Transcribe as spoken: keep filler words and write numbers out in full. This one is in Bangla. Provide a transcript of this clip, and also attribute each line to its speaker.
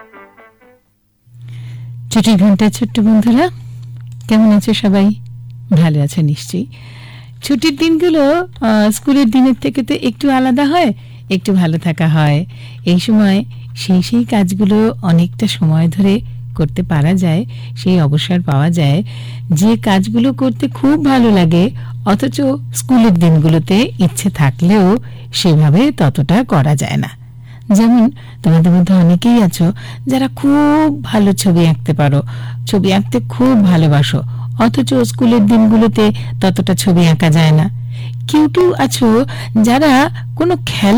Speaker 1: ছুটির ঘন্টায় ছোট্ট বন্ধুরা, কেমন আছো সবাই? ভালো আছো নিশ্চয়ই। ছুটির দিনগুলো স্কুলের দিনের থেকে তো একটু আলাদা হয়, একটু ভালো থাকা হয়। এই সময় সেই সেই কাজগুলো অনেকটা সময় ধরে করতে পারা যায়, সেই অবসর পাওয়া যায় যে কাজগুলো করতে খুব ভালো লাগে, অথচ স্কুলের দিনগুলোতে ইচ্ছে থাকলেও সেভাবে ততটা করা যায় না। যেমন তোমাদের মধ্যে অনেকেই আছো যারা খুব ভালো ছবি আঁকতে পারো, ছবি আঁকতে খুব ভালোবাসো, অথচ স্কুলের দিনগুলোতে ততটা ছবি আঁকা যায় না। কেউ কেউ আছো যারা কোনো খেলা